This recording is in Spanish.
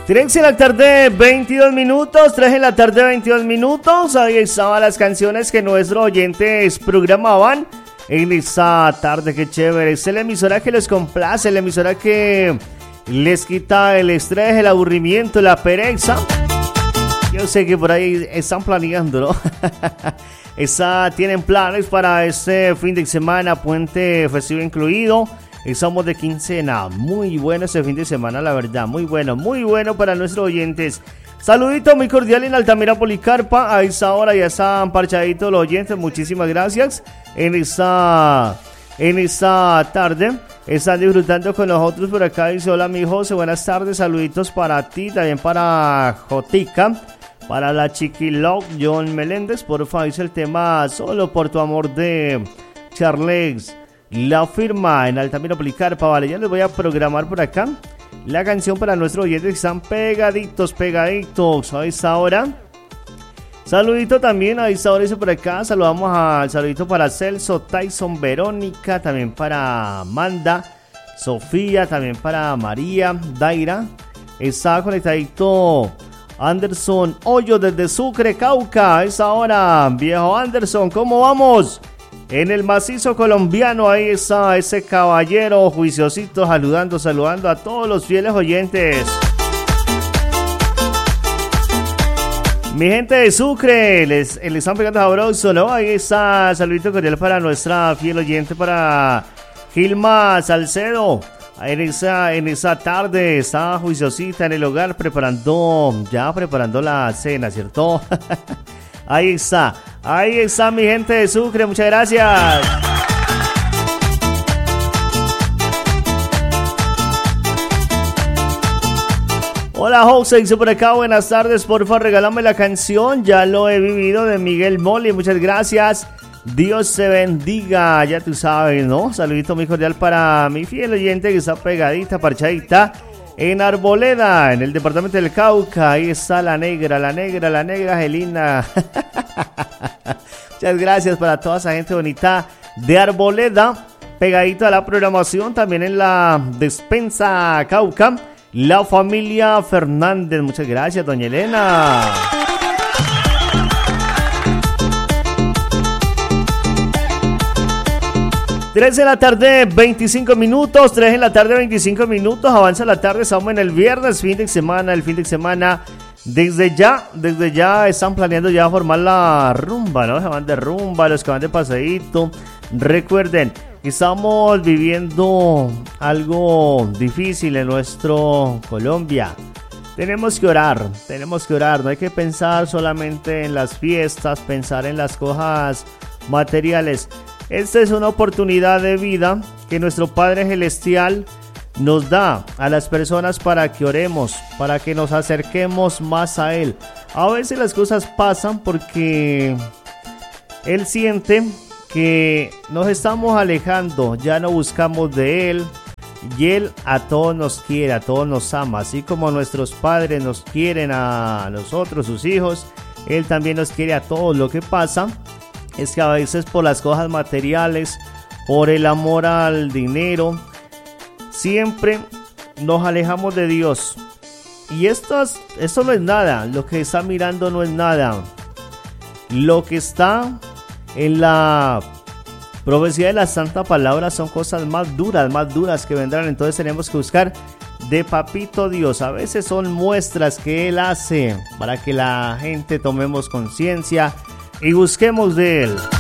3 de la tarde, 22 minutos, 3 de la tarde, 22 minutos. Ahí estaban las canciones que nuestros oyentes programaban en esta tarde. Qué chévere. Esta es la emisora que les complace, la emisora que les quita el estrés, el aburrimiento, la pereza. Yo sé que por ahí están planeando, ¿no? Tienen planes para este fin de semana, puente festivo incluido. Estamos de quincena, muy bueno este fin de semana, la verdad, muy bueno para nuestros oyentes. Saludito muy cordial en Altamira Policarpa, a esa hora ya están parchaditos los oyentes, muchísimas gracias. En esta tarde están disfrutando con nosotros por acá. Dice: hola mi José, buenas tardes, saluditos para ti, también para Jotica, para la Chiquilog, John Meléndez, porfa, dice el tema Solo por tu amor de Charles La Firma en Altamira Policarpa. Vale, ya les voy a programar por acá la canción para nuestros oyentes que están pegaditos a esta hora. Saludito también a esta hora, dice por acá. Saludamos al saludito para Celso, Tyson, Verónica, también para Amanda, Sofía, también para María, Daira. Está conectadito Anderson Hoyo desde Sucre, Cauca. A esta hora, viejo Anderson, ¿cómo vamos? En el macizo colombiano, ahí está ese caballero juiciosito saludando a todos los fieles oyentes. Mi gente de Sucre, les están pegando sabroso, ¿no? Ahí está, saludito cordial para nuestra fiel oyente, para Gilma Salcedo. En esa tarde está juiciosita en el hogar preparando la cena, ¿cierto? Ahí está mi gente de Sucre, muchas gracias. Hola José, dice por acá, buenas tardes, porfa regálame la canción, ya lo he vivido, de Miguel Moli, muchas gracias. Dios te bendiga, ya tú sabes, ¿no? Saludito muy cordial para mi fiel oyente que está pegadita, parchadita en Arboleda, en el departamento del Cauca. Ahí está la negra Angelina. Muchas gracias para toda esa gente bonita de Arboleda, pegadito a la programación, también en la despensa Cauca, la familia Fernández. Muchas gracias, doña Elena. Tres de la tarde, 25 minutos, 3 de la tarde, 25 minutos, avanza la tarde, estamos en el viernes, el fin de semana, desde ya están planeando ya formar la rumba, ¿no? Se van de rumba, los que van de paseíto. Recuerden, estamos viviendo algo difícil en nuestro Colombia. Tenemos que orar, no hay que pensar solamente en las fiestas, pensar en las cosas materiales. Esta es una oportunidad de vida que nuestro Padre Celestial nos da a las personas para que oremos, para que nos acerquemos más a Él. A veces las cosas pasan porque Él siente que nos estamos alejando, ya no buscamos de Él, y Él a todos nos quiere, a todos nos ama, así como nuestros padres nos quieren a nosotros, sus hijos, Él también nos quiere a todos. Lo que pasa es que a veces por las cosas materiales, por el amor al dinero, siempre nos alejamos de Dios. Y esto no es nada, lo que está mirando no es nada. Lo que está en la profecía de la Santa Palabra son cosas más duras que vendrán. Entonces tenemos que buscar de Papito Dios. A veces son muestras que Él hace para que la gente tomemos conciencia y busquemos de Él.